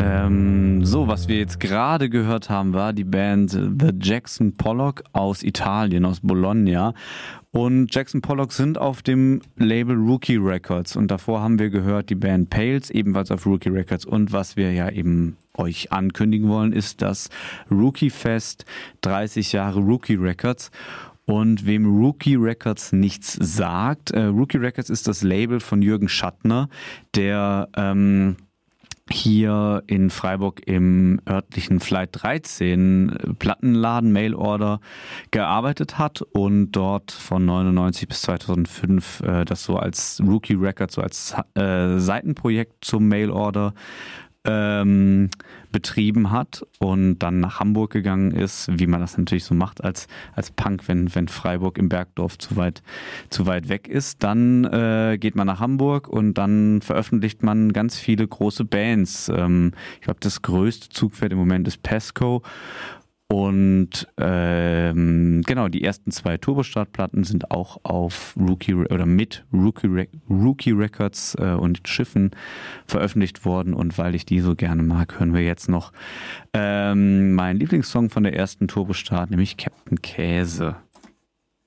So, was wir jetzt gerade gehört haben, war die Band The Jackson Pollock aus Italien, aus Bologna. Und Jackson Pollock sind auf dem Label Rookie Records. Und davor haben wir gehört die Band Pales, ebenfalls auf Rookie Records. Und was wir ja eben euch ankündigen wollen, ist das Rookie Fest 30 Jahre Rookie Records. Und wem Rookie Records nichts sagt, Rookie Records ist das Label von Jürgen Schattner, der hier in Freiburg im örtlichen Flight 13 Plattenladen Mailorder gearbeitet hat und dort von 99 bis 2005 das so als Rookie Records, so als Seitenprojekt zum Mailorder betrieben hat und dann nach Hamburg gegangen ist, wie man das natürlich so macht als Punk, wenn Freiburg im Bergdorf zu weit weg ist. Dann geht man nach Hamburg und dann veröffentlicht man ganz viele große Bands. Ich glaube, das größte Zugpferd im Moment ist Pesco. Und genau, die ersten 2 Turbostart-Platten sind auch auf mit Rookie Records und Schiffen veröffentlicht worden. Und weil ich die so gerne mag, hören wir jetzt noch meinen Lieblingssong von der ersten Turbostart, nämlich Captain Käse.